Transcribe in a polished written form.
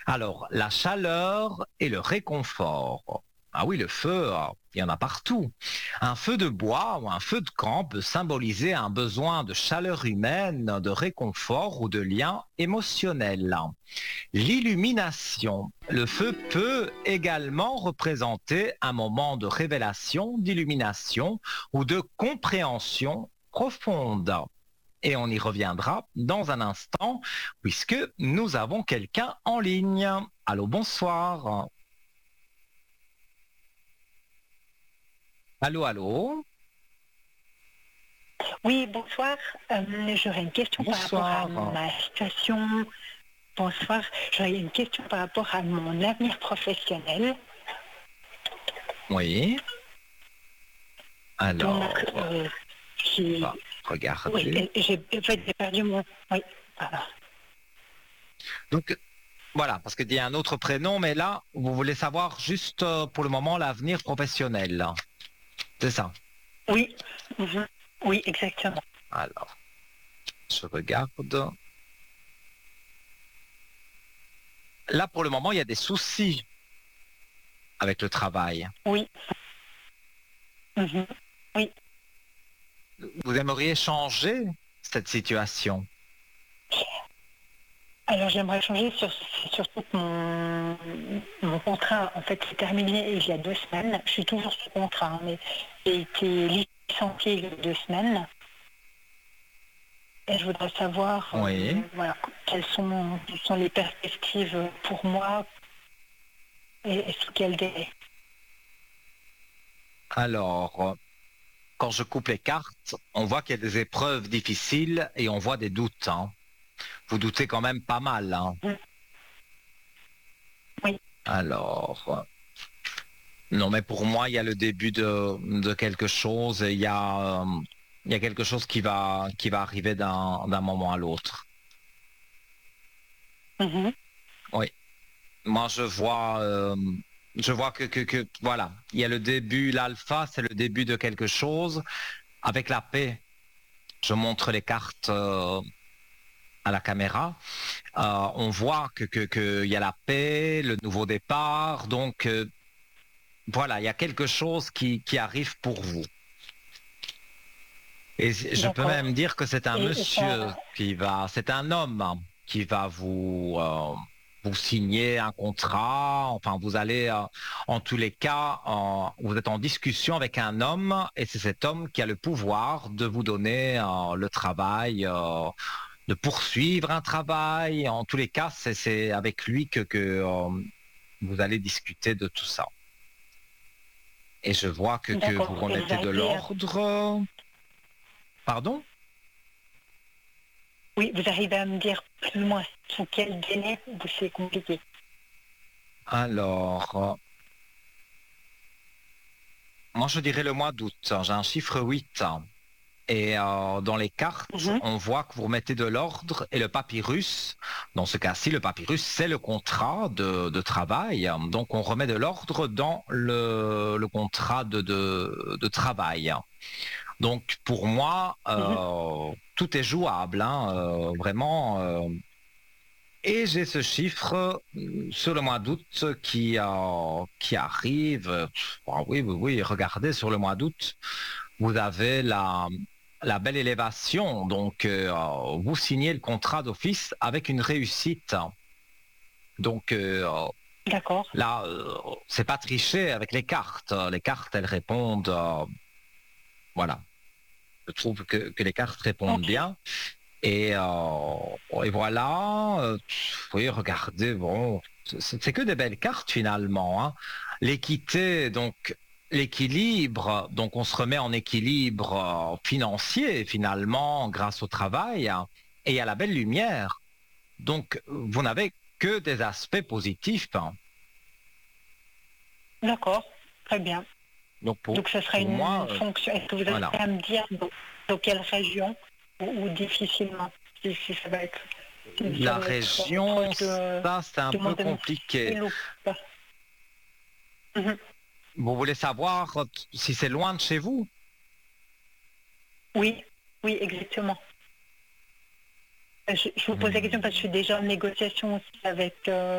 Alors, la chaleur et le réconfort. Ah oui, le feu, il y en a partout. Un feu de bois ou un feu de camp peut symboliser un besoin de chaleur humaine, de réconfort ou de lien émotionnel. L'illumination. Le feu peut également représenter un moment de révélation, d'illumination ou de compréhension profonde. Et on y reviendra dans un instant, puisque nous avons quelqu'un en ligne. Allô, bonsoir. Allô, allô. Oui, bonsoir. J'aurais une question par rapport à Bonsoir. ma situation. Bonsoir. J'aurais une question par rapport à mon avenir professionnel. Oui. Donc, Alors, on j'ai, va oui, regarder. en fait, j'ai perdu mon. Oui, voilà. Donc, voilà, parce qu'il y a un autre prénom, mais là, vous voulez savoir juste pour le moment l'avenir professionnel. C'est ça. Oui, mhm, oui, exactement. Alors, je regarde. Là, pour le moment, il y a des soucis avec le travail. Oui, mhm, oui. Vous aimeriez changer cette situation? Alors, j'aimerais changer surtout que mon contrat, en fait, s'est terminé il y a 2 semaines. Je suis toujours sous contrat, hein, mais j'ai été licenciée il y a 2 semaines. Et je voudrais savoir Oui. voilà, quelles sont les perspectives pour moi et sous quel délai. Alors, quand je coupe les cartes, on voit qu'il y a des épreuves difficiles et on voit des doutes, hein. Vous doutez quand même pas mal, hein. Mm. Oui, Alors, non, mais pour moi, il y a le début de quelque chose et il y a quelque chose qui va arriver d'un moment à l'autre. mhm, Oui. Moi, je vois que, voilà, il y a le début, l'alpha, c'est le début de quelque chose. Avec la paix, je montre les cartes à la caméra. On voit que y a la paix, le nouveau départ. Donc, voilà, il y a quelque chose qui arrive pour vous. Et je peux d'accord. même dire que c'est un Et monsieur ça, c'est un homme hein, qui va vous signer un contrat. Enfin, vous allez, en tous les cas, vous êtes en discussion avec un homme et c'est cet homme qui a le pouvoir de vous donner le travail, de poursuivre un travail. En tous les cas, c'est avec lui que vous allez discuter de tout ça. Et je vois que vous d'accord. Et vous remettez de arrivez l'ordre. Pardon? oui, vous arrivez à me dire plus ou moins sous quel délai c'est compliqué. Alors, moi je dirais le mois d'août. J'ai un chiffre 8. Et dans les cartes, Mhm, on voit que vous remettez de l'ordre et le papyrus, dans ce cas-ci, le papyrus, c'est le contrat de travail. Donc on remet de l'ordre dans le contrat de travail. Donc pour moi, mhm, tout est jouable, hein, vraiment. Et j'ai ce chiffre sur le mois d'août qui arrive. Ah oui, oui, oui, regardez, sur le mois d'août, vous avez la belle élévation. Donc, vous signez le contrat d'office avec une réussite. Donc, d'accord. là, c'est pas tricher avec les cartes. Les cartes, elles répondent. Voilà. Je trouve que les cartes répondent Ok. bien. Et voilà, oui, regardez, bon, c'est que des belles cartes finalement, hein. L'équité, donc l'équilibre, donc on se remet en équilibre financier finalement grâce au travail hein, et il y a la belle lumière. Donc vous n'avez que des aspects positifs, hein. D'accord. Très bien. Donc Donc, ce sera pour moi, une fonction. Est-ce que vous avez voilà. à me dire dans quelle région ou difficilement si ça va être, si ça La va être région, proche ça c'est un de mon peu compliqué. domicile ou pas? Mhm. Vous voulez savoir si c'est loin de chez vous? Oui, oui, exactement. Je vous pose la question parce que je suis déjà en négociation aussi avec